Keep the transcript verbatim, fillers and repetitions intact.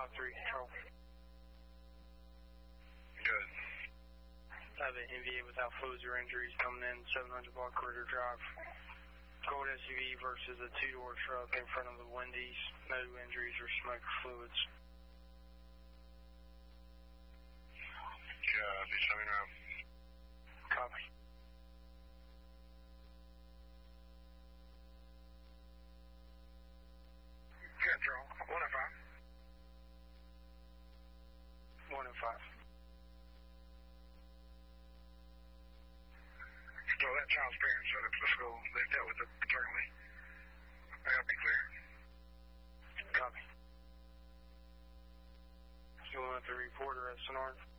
five three control. Good. I have an N V A without fluids or injuries coming in seven hundred block corridor drive. Gold S U V versus a two-door truck in front of the Wendy's. No injuries or smoke or fluids. Copy, show me now. Copy. Control, one and five. One and five. So that child's parents showed up to the school. They dealt with it paternally. That'll be clear. Copy. You want the reporter at Sonoran?